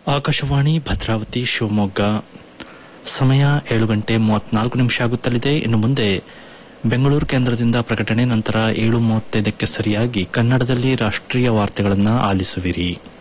ಆಕಾಶವಾಣಿ ಭದ್ರಾವತಿ ಶಿವಮೊಗ್ಗ ಸಮಯ 7:34 ಆಗುತ್ತಲಿದೆ. ಇನ್ನು ಮುಂದೆ ಬೆಂಗಳೂರು ಕೇಂದ್ರದಿಂದ ಪ್ರಕಟಣೆ, ನಂತರ 7:35 ಸರಿಯಾಗಿ ಕನ್ನಡದಲ್ಲಿ ರಾಷ್ಟ್ರೀಯ ವಾರ್ತೆಗಳನ್ನು ಆಲಿಸುವಿರಿ.